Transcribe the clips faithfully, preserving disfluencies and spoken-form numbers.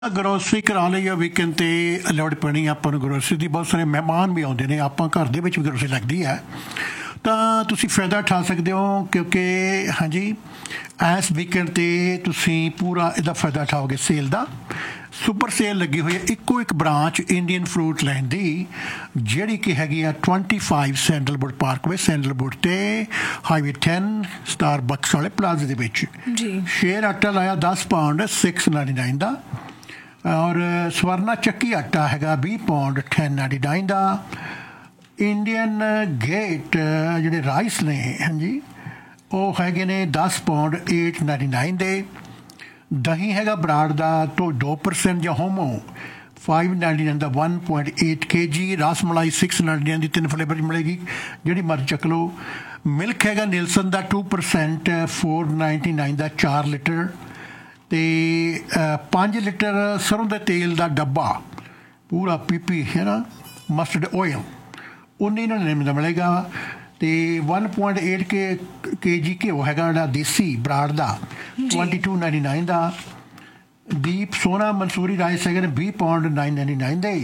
Grocery ਕਰਾ ਲਈ ਆ ਵੀਕਐਂਡ 'ਤੇ ਲੋੜ ਪੈਣੀ ਆਪਾਂ ਨੂੰ ਗਰੋਸਰੀ ਦੀ। ਬਹੁਤ ਸਾਰੇ ਮਹਿਮਾਨ ਵੀ ਆਉਂਦੇ ਨੇ, ਆਪਾਂ ਘਰ ਦੇ ਵਿੱਚ ਵੀ ਗਰੋਸਰੀ ਲੱਗਦੀ ਹੈ, ਤਾਂ ਤੁਸੀਂ ਫਾਇਦਾ ਉਠਾ ਸਕਦੇ ਹੋ ਕਿਉਂਕਿ ਹਾਂਜੀ ਇਸ ਵੀਕਐਂਡ 'ਤੇ ਤੁਸੀਂ ਪੂਰਾ ਇਹਦਾ ਫਾਇਦਾ ਉਠਾਓਗੇ ਸੇਲ ਦਾ। ਸੁਪਰ ਸੇਲ ਲੱਗੀ ਹੋਈ ਹੈ ਇੱਕੋ ਇੱਕ ਬ੍ਰਾਂਚ ਇੰਡੀਅਨ ਫਰੂਟ ਲੈਣ ਦੀ, ਜਿਹੜੀ ਕਿ ਹੈਗੀ ਆ twenty five sandalwood Parkway sandalwood 'ਤੇ ਹਾਈਵੇ ਟੈਨ ਸਟਾਰ ਬਕਸ ਵਾਲੇ ਪਲਾਜ਼ੇ ਦੇ ਵਿੱਚ। ਸ਼ੇਰ ਆਟਾ ਲਾਇਆ ਦਸ ਪਾਉਂਡ ਸਿਕਸ ਨਾਈਨਟੀ ਨਾਈਨ ਦਾ, ਔਰ ਸਵਰਨਾ ਚੱਕੀ ਆਟਾ ਹੈਗਾ ਵੀਹ ਪਾਉਂਡ ਟੈਨ ਨਾਈਨਟੀ ਨਾਈਨ ਦਾ। ਇੰਡੀਅਨ ਗੇਟ ਜਿਹੜੇ ਰਾਈਸ ਨੇ ਹਾਂਜੀ ਉਹ ਹੈਗੇ ਨੇ ਦਸ ਪਾਉਂਡ ਏਟ ਨਾਈਨਟੀ ਨਾਈਨ ਦੇ। ਦਹੀਂ ਹੈਗਾ ਬਰਾੜ ਦਾ ਤੋਂ ਦੋ ਪਰਸੈਂਟ ਜਾਂ ਹੋਮੋ ਫਾਈਵ ਨਾਈਨਟੀ ਨਾਈਨ ਦਾ ਵਨ ਪੁਆਇੰਟ ਏਟ ਕੇ ਜੀ। Ras malai six ninety nine ਦੀ ਤਿੰਨ ਫਲੇਵਰ 'ਚ ਮਿਲੇਗੀ, ਜਿਹੜੀ ਮਰਜ਼ੀ ਚੱਕ ਲਓ। ਮਿਲਕ ਹੈਗਾ ਨਿਲਸਨ ਦਾ two percent four ninety nine ਦਾ ਚਾਰ ਲੀਟਰ। ਅਤੇ ਪੰਜ ਲੀਟਰ ਸਰੋਂ ਦੇ ਤੇਲ ਦਾ ਡੱਬਾ ਪੂਰਾ ਪੀਪੀ ਹੈ ਨਾ ਮਸਟਰਡ ਓਇਲ ਉੱਨੀ ਨੜਿਨਵੇਂ ਦਾ ਮਿਲੇਗਾ। ਅਤੇ ਵਨ ਪੁਆਇੰਟ ਏਟ ਕੇ ਕੇ ਜੀ ਘਿਓ ਹੈਗਾ ਜਿਹੜਾ ਦੇਸੀ ਬਰਾੜ ਦਾ ਟਵੈਂਟੀ ਟੂ ਨਾਈਨਟੀ ਨਾਈਨ ਦਾ। ਦੀਪ ਸੋਨਾ ਮਨਸੂਰੀ ਰਾਈਸ ਹੈਗੇ ਨੇ ਵੀਹ ਪਾਉਂਡ ਨਾਈਨ ਨਾਈਨਟੀ ਨਾਈਨ ਦੇ।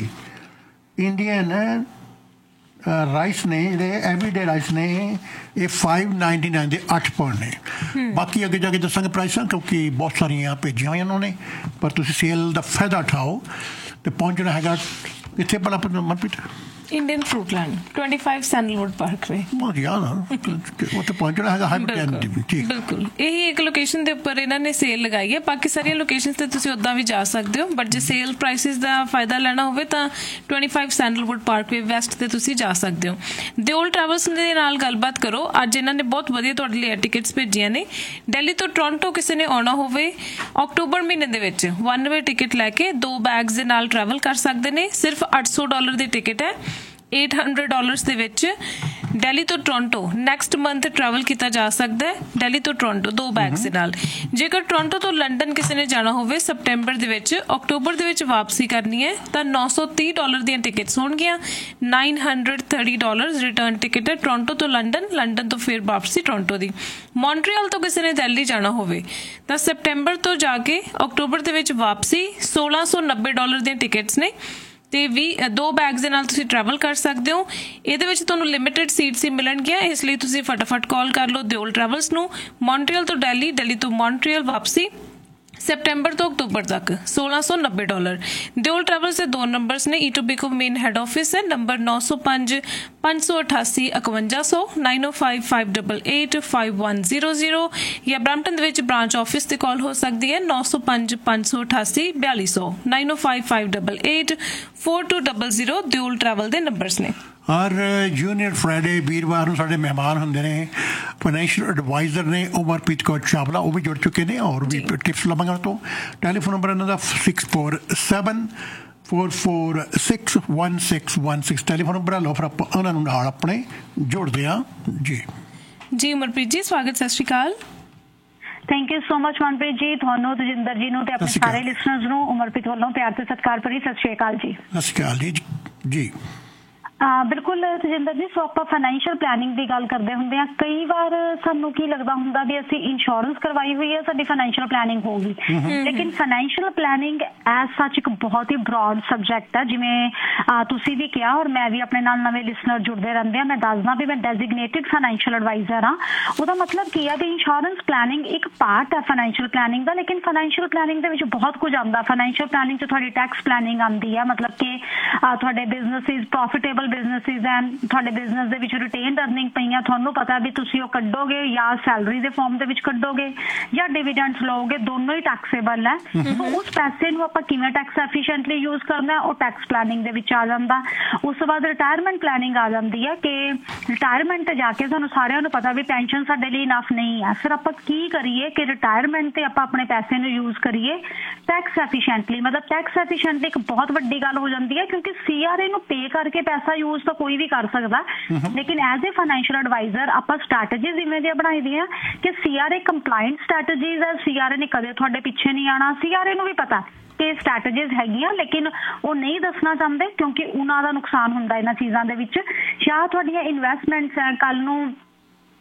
ਇੰਡੀਅਨ ਰਾਈਸ ਨੇ ਜਿਹੜੇ ਐਵਰੀਡੇ ਰਾਈਸ ਨੇ ਇਹ ਫਾਈਵ ਨਾਈਨਟੀ ਨਾਈਨ ਦੇ ਅੱਠ ਪਾਉਂਡ ਨੇ। ਬਾਕੀ ਅੱਗੇ ਜਾ ਕੇ ਦੱਸਾਂਗੇ ਪ੍ਰਾਈਸਾਂ, ਕਿਉਂਕਿ ਬਹੁਤ ਸਾਰੀਆਂ ਭੇਜੀਆਂ ਹੋਈਆਂ ਉਹਨਾਂ ਨੇ, ਪਰ ਤੁਸੀਂ ਸੇਲ ਦਾ ਫਾਇਦਾ ਉਠਾਓ। ਅਤੇ ਪਹੁੰਚਣਾ ਹੈਗਾ ਕਿੱਥੇ ਭਲਾ Manpreet? Indian fruit land twenty five sandalwood Parkway. ਉੱਥੇ ਪਹੁੰਚਣਾ ਹੈਗਾ ਬਿਲਕੁਲ। ਇਹੀ ਇੱਕ ਲੋਕੇਸ਼ਨ ਦੇ ਉੱਪਰ ਇਹਨਾਂ ਨੇ ਸੇਲ ਲਗਾਈ ਹੈ। ਬਾਕੀ ਸਾਰੀਆਂ ਲੋਕੇਸ਼ਨ ਤੇ ਤੁਸੀਂ ਉੱਦਾਂ ਵੀ ਜਾ ਸਕਦੇ ਹੋ, ਬਟ ਜੇ ਸੇਲ ਪ੍ਰਾਈਸਿਸ ਦਾ ਫਾਇਦਾ ਲੈਣਾ ਹੋਵੇ ਤਾਂ twenty five sandalwood Parkway West ਤੇ ਤੁਸੀਂ ਜਾ ਸਕਦੇ ਹੋ। ਦਿਓਲ ਟਰੈਵਲਸ ਦੇ ਨਾਲ ਗੱਲਬਾਤ ਕਰੋ। ਅੱਜ ਇਹਨਾਂ ਨੇ ਬਹੁਤ ਵਧੀਆ ਤੁਹਾਡੇ ਲਈ ਟਿਕਟਸ ਭੇਜੀਆਂ ਨੇ। ਦਿੱਲੀ ਤੋਂ ਟੋਰਾਂਟੋ ਕਿਸੇ ਨੇ ਆਉਣਾ ਹੋਵੇ ਅਕਤੂਬਰ ਮਹੀਨੇ ਦੇ ਵਿੱਚ ਵਨ ਵੇ ਟਿਕਟ ਲੈ ਕੇ ਦੋ ਬੈਗਸ ਦੇ ਨਾਲ ਟਰੈਵਲ ਕਰ ਸਕਦੇ ਨੇ। ਸਿਰਫ ਅੱਠ ਸੌ ਡਾਲਰ ਦੀ ਟਿਕਟ ਹੈ। eight hundred dollars ਦੇ ਵਿੱਚ ਦਿੱਲੀ ਤੋਂ ਟੋਰਾਂਟੋ ਨੈਕਸਟ ਮੰਥ ਟਰੈਵਲ ਕੀਤਾ ਜਾ ਸਕਦਾ ਹੈ। ਦਿੱਲੀ ਤੋਂ ਟੋਰਾਂਟੋ ਦੋ ਬੈਗਸ ਦੇ ਨਾਲ। ਜੇਕਰ ਟੋਰਾਂਟੋ ਤੋਂ ਲੰਡਨ ਕਿਸੇ ਨੇ ਜਾਣਾ ਹੋਵੇ ਸਪਟੈਂਬਰ ਦੇ ਵਿੱਚ ਅਕਤੂਬਰ ਦੇ ਵਿੱਚ ਵਾਪਸੀ ਕਰਨੀ ਹੈ ਤਾਂ ਨੌ ਸੌ ਤੀਹ ਡਾਲਰ ਦੀਆਂ ਟਿਕਟਸ ਹੋਣਗੀਆਂ। Nine hundred thirty dollar return ticket ਹੈ ਟੋਰਾਂਟੋ ਤੋਂ ਲੰਡਨ, ਲੰਡਨ ਤੋਂ ਫਿਰ ਵਾਪਸੀ ਟੋਰਾਂਟੋ ਦੀ। ਮੌਂਟਰੀਅਲ ਤੋਂ ਕਿਸੇ ਨੇ ਦਿੱਲੀ ਜਾਣਾ ਹੋਵੇ ਤਾਂ ਸਪਟੈਂਬਰ ਤੋਂ ਜਾ ਕੇ ਅਕਤੂਬਰ ਦੇ ਵਿੱਚ ਵਾਪਸੀ ਸੋਲਾਂ ਸੌ ਨੱਬੇ ਡਾਲਰ ਦੀਆਂ ਟਿਕਟਸ ਨੇ। ਅਤੇ ਵੀ ਦੋ ਬੈਗਸ ਦੇ ਨਾਲ ਤੁਸੀਂ ਟਰੈਵਲ ਕਰ ਸਕਦੇ ਹੋ। ਇਹਦੇ ਵਿੱਚ ਤੁਹਾਨੂੰ ਲਿਮਿਟਡ ਸੀਟਸ ਹੀ ਮਿਲਣਗੀਆਂ, ਇਸ ਲਈ ਤੁਸੀਂ ਫਟਾਫਟ ਕਾਲ ਕਰ ਲਓ ਦਿਓਲ ਟਰੈਵਲਸ ਨੂੰ। ਮੌਂਟਰੀਅਲ ਤੋਂ ਦਿੱਲੀ, ਦਿੱਲੀ ਤੋਂ ਮੌਂਟਰੀਅਲ ਵਾਪਸੀ ਸਪਟੈਂਬਰ ਤੋਂ ਅਕਤੂਬਰ ਤੱਕ ਸੋਲਾਂ ਸੌ ਨੱਬੇ ਡਾਲਰ। ਦਿਓਲ ਟਰੈਵਲਸ ਦੇ ਦੋ ਨੰਬਰਸ ਨੇ। ਈਟੋਬੀਕੋ ਮੇਨ ਹੈਡ ਆਫਿਸ ਹੈ, ਨੰਬਰ ਨੌ ਸੌ ਪੰਜ ਪੰਜ ਸੌ ਅਠਾਸੀ ਇਕਵੰਜਾ ਸੌ ਨਾਈਨ ਓ five five double eight five one zero zero, ਜਾਂ ਬਰੈਂਪਟਨ ਦੇ ਵਿੱਚ ਬ੍ਰਾਂਚ ਆਫਿਸ ਤੇ ਕਾਲ ਹੋ ਸਕਦੀ ਹੈ ਨੌ ਸੌ ਪੰਜ ਪੰਜ ਸੌ ਅਠਾਸੀ ਬਿਆਲੀ ਸੌ ਨਾਈਨ ਓ five five double eight four two double zero Deol travel ਦੇ ਨੰਬਰਸ ਨੇ। ਹਰ ਜੂਨੀਅਰ ਫਰਾਈਡੇ ਵੀਰਵਾਰ ਨੂੰ ਸਾਡੇ ਮਹਿਮਾਨ ਹੁੰਦੇ ਨੇ, ਫਾਈਨੈਂਸ਼ੀਅਲ ਐਡਵਾਈਜ਼ਰ ਨੇ ਉਮਰਪ੍ਰੀਤ ਕੌਰ ਚਾਵਲਾ, ਉਹ ਵੀ ਜੁੜ ਚੁੱਕੇ ਨੇ ਔਰ ਵੀ ਟਿਪਸ ਲਵਾਂਗੇ ਉਹਨਾਂ ਤੋਂ। ਟੈਲੀਫੋਨ ਨੰਬਰ ਇਹਨਾਂ ਦਾ six four seven four four six one six one six telephone number ਲਓ, ਫਿਰ ਆਪਾਂ ਉਹਨਾਂ ਨੂੰ ਨਾਲ ਆਪਣੇ ਜੋੜਦੇ ਹਾਂ ਜੀ। ਜੀ ਉਮਰਪ੍ਰੀਤ ਜੀ ਸਵਾਗਤ, ਸਤਿ ਸ਼੍ਰੀ ਅਕਾਲ। Thank you so much Manpreet ji, ਤੁਹਾਨੂੰ ਤਜਿੰਦਰ ਜੀ ਨੂੰ ਤੇ ਆਪਣੇ ਸਾਰੇ ਲਿਸਨਰਸ ਨੂੰ ਉਮਰਪ੍ਰੀਤ ਵੱਲੋਂ ਪਿਆਰ ਤੇ ਸਤਿਕਾਰ ਭਰੀ ਸਤਿ ਸ਼੍ਰੀ ਅਕਾਲ ਜੀ। ਸਤਿ ਸ਼੍ਰੀ ਅਕਾਲ ਜੀ। ਜੀ ਬਿਲਕੁਲ ਤਜਿੰਦਰ ਜੀ, ਸੋ ਆਪਾਂ ਫਾਈਨੈਂਸ਼ੀਅਲ ਪਲੈਨਿੰਗ ਦੀ ਗੱਲ ਕਰਦੇ ਹੁੰਦੇ ਹਾਂ। ਕਈ ਵਾਰ ਸਾਨੂੰ ਕੀ ਲੱਗਦਾ ਹੁੰਦਾ ਵੀ ਅਸੀਂ ਇੰਸ਼ੋਰੈਂਸ ਕਰਵਾਈ ਹੋਈ ਹੈ, ਸਾਡੀ ਫਾਈਨੈਂਸ਼ੀਅਲ ਪਲੈਨਿੰਗ ਹੋਊਗੀ, ਲੇਕਿਨ ਫਾਈਨੈਂਸ਼ੀਅਲ ਪਲੈਨਿੰਗ ਐਜ਼ ਸੱਚ ਇੱਕ ਬਹੁਤ ਹੀ ਬਰੋਡ ਸਬਜੈਕਟ ਹੈ। ਜਿਵੇਂ ਤੁਸੀਂ ਵੀ ਕਿਹਾ ਔਰ ਮੈਂ ਵੀ ਆਪਣੇ ਨਾਲ ਨਵੇਂ ਲਿਸਨਰ ਜੁੜਦੇ ਰਹਿੰਦੇ ਆ, ਮੈਂ ਦੱਸਦਾ ਵੀ ਮੈਂ ਡੈਜ਼ਿਗਨੇਟਿਡ ਫਾਈਨੈਂਸ਼ੀਅਲ ਐਡਵਾਈਜ਼ਰ ਹਾਂ। ਉਹਦਾ ਮਤਲਬ ਕੀ ਹੈ ਵੀ ਇੰਸ਼ੋਰੈਂਸ ਪਲੈਨਿੰਗ ਇੱਕ ਪਾਰਟ ਹੈ ਫਾਈਨੈਂਸ਼ੀਅਲ ਪਲੈਨਿੰਗ ਦਾ, ਲੇਕਿਨ ਫਾਈਨੈਂਸ਼ੀਅਲ ਪਲੈਨਿੰਗ ਦੇ ਵਿੱਚ ਬਹੁਤ ਕੁਝ ਆਉਂਦਾ। ਫਾਈਨੈਂਸ਼ੀਅਲ ਪਲੈਨਿੰਗ 'ਚ ਤੁਹਾਡੀ ਟੈਕਸ ਪਲੈਨਿੰਗ ਆਉਂਦੀ ਹੈ, ਮਤਲਬ ਕਿ ਤੁਹਾਡੇ ਬਿਜ਼ਨਸਿਸ ਪ੍ਰੋਫਿਟੇਬਲ ਬਿਜ਼ਨਸਿਸ ਐ, ਤੁਹਾਡੇ ਬਿਜ਼ਨਸ ਦੇ ਵਿੱਚ ਰਿਟੇਨਡ ਅਰਨਿੰਗ ਪਈਆਂ, ਤੁਹਾਨੂੰ ਪਤਾ ਵੀ ਤੁਸੀਂ ਉਹ ਕੱਢੋਗੇ ਜਾਂ ਸੈਲਰੀ ਦੇ ਫਾਰਮ ਦੇ ਵਿੱਚ ਕੱਢੋਗੇ ਜਾਂ ਡਿਵੀਡੈਂਡਸ ਲਓਗੇ, ਦੋਨੋਂ ਹੀ ਟੈਕਸੇਬਲ ਹੈ। ਸੋ ਉਸ ਪੈਸੇ ਨੂੰ ਆਪਾਂ ਕਿਵੇਂ ਟੈਕਸ ਐਫੀਸ਼ੀਐਂਟਲੀ ਯੂਜ਼ ਕਰਨਾ ਉਹ ਟੈਕਸ ਪਲੈਨਿੰਗ ਦੇ ਵਿੱਚ ਆ ਜਾਂਦਾ। ਉਸ ਤੋਂ ਬਾਅਦ ਰਿਟਾਇਰਮੈਂਟ ਪਲੈਨਿੰਗ ਆ ਜਾਂਦੀ ਹੈ ਕਿ ਰਿਟਾਇਰਮੈਂਟ ਤੇ ਜਾ ਕੇ ਸਾਨੂੰ ਸਾਰਿਆਂ ਨੂੰ ਪਤਾ ਵੀ ਪੈਨਸ਼ਨ ਸਾਡੇ ਲਈ ਇਨਫ ਨਹੀਂ ਹੈ, ਫਿਰ ਆਪਾਂ ਕੀ ਕਰੀਏ ਕਿ ਰਿਟਾਇਰਮੈਂਟ ਤੇ ਆਪਾਂ ਆਪਣੇ ਪੈਸੇ ਨੂੰ ਯੂਜ਼ ਕਰੀਏ ਟੈਕਸ ਐਫੀਸ਼ੀਐਂਟਲੀ। ਮਤਲਬ ਟੈਕਸ ਐਫੀਸ਼ੀਐਂਟਲੀ ਇੱਕ ਬਹੁਤ ਵੱਡੀ ਗੱਲ ਹੋ ਜਾਂਦੀ ਹੈ, ਕਿਉਂਕਿ ਸੀ ਆਰ ਏ ਨੂੰ ਪੇ ਕਰਕੇ ਪੈਸਾ ਯੂਜ਼ ਤਾਂ ਕੋਈ ਵੀ ਕਰ ਸਕਦਾ, ਲੇਕਿਨ ਐਜ਼ ਏ ਫਾਈਨੈਂਸ਼ੀਅਲ ਐਡਵਾਈਜ਼ਰ ਆਪਾਂ ਸਟ੍ਰੈਟਜੀਜ਼ ਇਵੇਂ ਦੀਆਂ ਬਣਾਈ ਦੀਆਂ ਕਿ ਸੀ ਆਰ ਏ ਕੰਪਲਾਇੰਟ ਸਟ੍ਰੈਟਜੀਜ਼ ਹੈ। ਸੀ ਆਰ ਏ ਨੇ ਕਦੇ ਤੁਹਾਡੇ ਪਿੱਛੇ ਨਹੀਂ ਆਉਣਾ। ਸੀ ਆਰ ਏ ਨੂੰ ਵੀ ਪਤਾ ਕਿ ਸਟ੍ਰੈਟਜੀਜ਼ ਹੈਗੀਆਂ, ਲੇਕਿਨ ਉਹ ਨਹੀਂ ਦੱਸਣਾ ਚਾਹੁੰਦੇ ਕਿਉਂਕਿ ਉਹਨਾਂ ਦਾ ਨੁਕਸਾਨ ਹੁੰਦਾ ਇਹਨਾਂ ਚੀਜ਼ਾਂ ਦੇ ਵਿੱਚ। ਜਾਂ ਤੁਹਾਡੀਆਂ ਇਨਵੈਸਟਮੈਂਟਸ ਹੈ, ਕੱਲ ਨੂੰ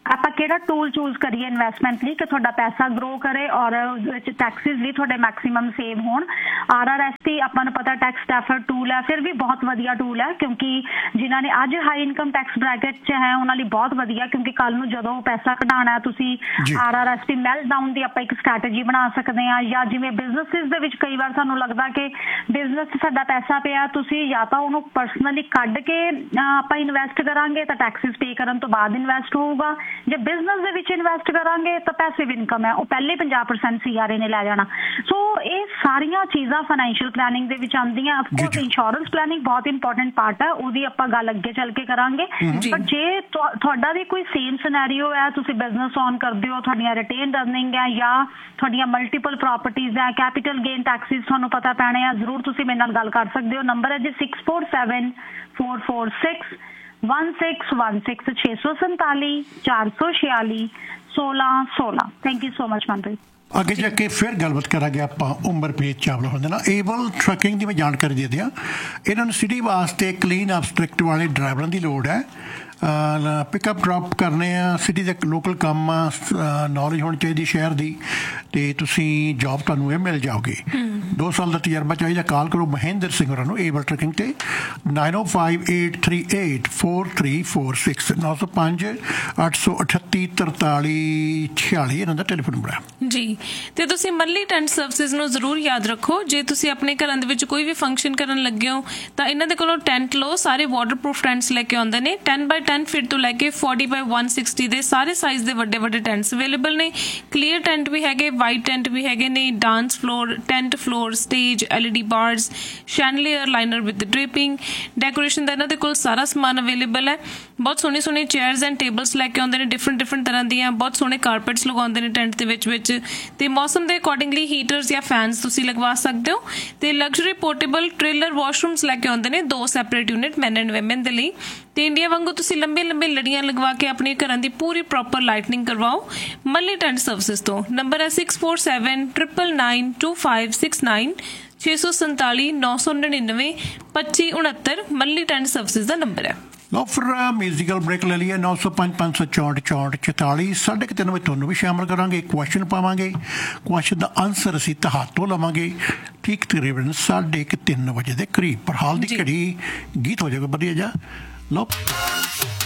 ਆਪਾਂ ਕਿਹੜਾ ਟੂਲ ਚੂਜ਼ ਕਰੀਏ ਇਨਵੈਸਟਮੈਂਟ ਲਈ ਕਿ ਤੁਹਾਡਾ ਪੈਸਾ ਗਰੋ ਕਰੇ ਔਰ ਉਹਦੇ ਵਿੱਚ ਟੈਕਸਿਸ ਵੀ ਤੁਹਾਡੇ ਮੈਕਸਿਮਮ ਸੇਵ ਹੋਣ। ਆਰ ਆਰ ਐਸ ਟੀ ਆਪਾਂ ਨੂੰ ਪਤਾ ਟੈਕਸ ਡੈਫਰਡ ਟੂਲ ਹੈ, ਫਿਰ ਵੀ ਬਹੁਤ ਵਧੀਆ ਟੂਲ ਹੈ ਕਿਉਂਕਿ ਜਿਨ੍ਹਾਂ ਨੇ ਅੱਜ ਹਾਈ ਇਨਕਮ ਟੈਕਸ ਬ੍ਰੈਕਟ 'ਚ ਹੈ ਉਹਨਾਂ ਲਈ ਬਹੁਤ ਵਧੀਆ, ਕਿਉਂਕਿ ਕੱਲ ਨੂੰ ਜਦੋਂ ਪੈਸਾ ਕਢਾਉਣਾ ਤੁਸੀਂ R R S T melt down ਦੀ ਆਪਾਂ ਇੱਕ ਸਟ੍ਰੈਟਜੀ ਬਣਾ ਸਕਦੇ ਹਾਂ। ਜਾਂ ਜਿਵੇਂ ਬਿਜ਼ਨਸਿਸ ਦੇ ਵਿੱਚ ਕਈ ਵਾਰ ਸਾਨੂੰ ਲੱਗਦਾ ਕਿ ਬਿਜ਼ਨਸ 'ਚ ਸਾਡਾ ਪੈਸਾ ਪਿਆ, ਤੁਸੀਂ ਜਾਂ ਤਾਂ ਉਹਨੂੰ ਪਰਸਨਲੀ ਕੱਢ ਕੇ ਆਪਾਂ ਇਨਵੈਸਟ ਕਰਾਂਗੇ ਤਾਂ ਟੈਕਸਿਸ ਪੇ ਕਰਨ ਤੋਂ ਬਾਅਦ ਇਨਵੈਸਟ ਹੋਊਗਾ, ਜੇ ਬਿਜ਼ਨਸ ਦੇ ਵਿੱਚ ਇਨਵੈਸਟ ਕਰਾਂਗੇ ਤਾਂ ਪੈਸਿਵ ਇਨਕਮ ਹੈ, ਉਹ ਪਹਿਲੇ ਪੰਜਾਹ ਪਰਸੈਂਟ ਸੀ ਆਰ ਏ ਨੇ ਲੈ ਜਾਣਾ। ਸੋ ਇਹ ਸਾਰੀਆਂ ਚੀਜ਼ਾਂ ਫਾਈਨੈਂਸ਼ੀਅਲ ਪਲੈਨਿੰਗ ਦੇ ਵਿੱਚ ਆਉਂਦੀਆਂ। ਆਫ ਕੋਰਸ ਇੰਸ਼ੋਰੈਂਸ ਪਲੈਨਿੰਗ ਬਹੁਤ ਇੰਪੋਰਟੈਂਟ ਪਾਰਟ ਹੈ, ਉਹਦੀ ਆਪਾਂ ਗੱਲ ਅੱਗੇ ਚੱਲ ਕੇ ਕਰਾਂਗੇ। ਪਰ ਜੇ ਤੁਹਾਡਾ ਵੀ ਕੋਈ ਸੇਮ ਸਿਨੈਰੀਓ ਹੈ, ਤੁਸੀਂ ਬਿਜ਼ਨਸ ਔਨ ਕਰਦੇ ਹੋ, ਤੁਹਾਡੀਆਂ ਰਿਟੇਨਡ ਅਰਨਿੰਗ ਹੈ ਜਾਂ ਤੁਹਾਡੀਆਂ ਮਲਟੀਪਲ ਪ੍ਰਾਪਰਟੀਜ਼ ਹੈ, ਕੈਪੀਟਲ ਗੇਨ ਟੈਕਸਿਸ ਤੁਹਾਨੂੰ ਪਤਾ ਪੈਣੇ ਆ, ਜ਼ਰੂਰ ਤੁਸੀਂ ਮੇਰੇ ਨਾਲ ਗੱਲ ਕਰ ਸਕਦੇ ਹੋ। ਨੰਬਰ ਹੈ G six four seven four four six one six one six छे सौ संताली चार सौ छियाली सोलह सोलह। Thank you so much Manpreet. ਅੱਗੇ ਜਾ ਕੇ ਫਿਰ ਗੱਲਬਾਤ ਕਰਾਂਗੇ ਆਪਾਂ ਉਮਰਪ੍ਰੀਤ ਚਾਵਲਾ ਹੁੰਦੇ ਨਾਲ। ਏਬਲ ਟਰੱਕਿੰਗ ਦੀ ਮੈਂ ਜਾਣਕਾਰੀ ਦੇ ਦਿਆਂ, ਇਹਨਾਂ ਨੂੰ ਸਿਟੀ ਵਾਸਤੇ ਕਲੀਨ ਅਬਸਟ੍ਰੈਕਟ ਵਾਲੇ ਡਰਾਈਵਰਾਂ ਦੀ ਲੋੜ ਹੈ। ਪਿਕਅਪ ਡ੍ਰੌਪ ਕਰਨੇ ਆ, ਸਿਟੀ ਦੇ ਲੋਕਲ ਕੰਮ ਆ, ਨੌਲੇਜ ਹੋਣੀ ਚਾਹੀਦੀ ਸ਼ਹਿਰ ਦੀ, ਅਤੇ ਤੁਸੀਂ ਜੋਬ ਤੁਹਾਨੂੰ ਇਹ ਮਿਲ ਜਾਓਗੇ। ਦੋ ਸਾਲ ਦਾ ਤਜਰਬਾ ਚਾਹੀਦਾ। ਕਾਲ ਕਰੋ ਮਹਿੰਦਰ ਸਿੰਘ ਹੋਰਾਂ ਨੂੰ ਏਬਲ ਟਰੱਕਿੰਗ 'ਤੇ ਨਾਈਨ ਓ five eight three eight four three four six ਨੌ ਸੌ ਪੰਜ ਅੱਠ ਸੌ ਅਠੱਤੀ ਤਰਤਾਲੀ ਛਿਆਲੀ ਇਹਨਾਂ ਦਾ ਟੈਲੀਫੋਨ ਨੰਬਰ ਹੈ ਜੀ। ਤੇ ਤੁਸੀਂ ਮੰਥਲੀ ਟੈਂਟ ਸਰਵਿਸਿਜ਼ ਨੂੰ ਜ਼ਰੂਰ ਯਾਦ ਰੱਖੋ। ਜੇ ਤੁਸੀਂ ਆਪਣੇ ਘਰਾਂ ਦੇ ਵਿੱਚ ਕੋਈ ਵੀ ਫੰਕਸ਼ਨ ਕਰਨ ਲੱਗੇ ਹੋ ਤਾਂ ਇਹਨਾਂ ਦੇ ਕੋਲੋਂ ਟੈਂਟ ਲਓ। ਸਾਰੇ ਵਾਟਰਪ੍ਰੂਫ ਟੈਂਟਸ ਲੈ ਕੇ ਆਉਂਦੇ ਨੇ। ਟੈਨ ਬਾਈ ਟੈਨ ਫੀਟ ਤੋਂ ਲੈ ਕੇ ਫੋਰਟੀ ਬਾਈ ਵਨ ਸਿਕਸਟੀ ਦੇ ਸਾਰੇ ਸਾਈਜ਼ ਦੇ ਵੱਡੇ ਵੱਡੇ ਟੈਂਟਸ ਅਵੇਲੇਬਲ ਨੇ। ਕਲੀਅਰ ਟੈਂਟ ਵੀ ਹੈਗੇ, ਵਾਈਟ ਟੈਂਟ ਵੀ ਹੈਗੇ ਨੇ, dance floor, tent floor, stage, L E D ਬਾਰਸ, ਸ਼ੈਂਡਲੀਅਰ liner with dripping, decoration ਦਾ ਇਹਨਾਂ ਦੇ ਕੋਲ ਸਾਰਾ ਸਮਾਨ ਅਵੇਲੇਬਲ ਹੈ। ਬਹੁਤ ਸੋਹਣੇ ਸੋਹਣੇ ਚੇਅਰਸ ਐਂਡ ਟੇਬਲਸ ਲੈ ਕੇ ਆਉਂਦੇ ਨੇ, ਡਿਫਰੈਂਟ ਡਿਫਰੈਂਟ ਤਰ੍ਹਾਂ ਦੀਆਂ। ਬਹੁਤ ਸੋਹਣੇ ਕਾਰਪੈਟਸ ਲਗਾਉਂਦੇ ਨੇ ਟੈਂਟ ਦੇ ਵਿੱਚ ਵਿੱਚ ਤੇ ਮੌਸਮ ਦੇ ਅਕੋਰਡਿੰਗਲੀ ਹੀਟਰਸ ਜਾਂ ਫੈਨਸ ਤੁਸੀਂ ਲਗਵਾ ਸਕਦੇ ਹੋ। ਤੇ ਲਗਜ਼ਰੀ ਪੋਰਟੇਬਲ ਟ੍ਰੇਲਰ ਵਾਸ਼ਰੂਮਸ ਲੈ ਕੇ ਆਉਂਦੇ ਨੇ, ਦੋ separate unit man and woman ਦੇ ਲਈ। ਤੇ ਇੰਡੀਆ ਵਾਂਗੂ ਤੁਸੀਂ ਲੰਬੇ ਲੰਬੇ ਲੜੀਆਂ ਲਗਵਾ ਕੇ ਆਪਣੇ ਘਰਾਂ ਦੀ ਪੂਰੀ ਪ੍ਰੋਪਰ ਲਾਈਟਨਿੰਗ ਕਰਵਾਓ ਮੱਲੀ ਟੈਂਟ ਸਰਵਿਸਿਜ਼ ਤੋਂ। ਨੰਬਰ ਹੈ six four seven triple nine to five six nine ਛੇ ਸੌ ਸੰਤਾਲੀ ਨੌ ਸੌ ਨੜਿਨਵੇਂ ਪੱਚੀ ਉਣਹੱਤਰ ਮੱਲੀ ਟੈਂਟ ਸਰਵਿਸਿਜ਼ ਦਾ ਨੰਬਰ ਹੈ। ਲਓ ਫਿਰ ਮਿਊਜ਼ੀਕਲ ਬ੍ਰੇਕ ਲੈ ਲਈਏ। ਨੌ ਸੌ ਪੰਜ ਪੰਜ ਸੌ ਚੌਂਹਠ ਚੌਂਹਠ ਚੁਤਾਲੀ ਸਾਢੇ ਕੁ ਤਿੰਨ ਵਜੇ ਤੁਹਾਨੂੰ ਵੀ ਸ਼ਾਮਲ ਕਰਾਂਗੇ। ਕੁਐਸਚਨ ਪਾਵਾਂਗੇ, ਕੁਐਸਚਨ ਦਾ ਆਨਸਰ ਅਸੀਂ ਤੁਹਾਤੋਂ ਲਵਾਂਗੇ ਠੀਕ ਤਕਰੀਬਨ ਸਾਢੇ ਕੁ ਤਿੰਨ ਵਜੇ ਦੇ ਕਰੀਬ। ਪਰ ਹਾਲ ਦੀ ਘੜੀ ਗੀਤ ਹੋ ਜਾਏਗਾ ਵਧੀਆ ਜਾ। ਲਓ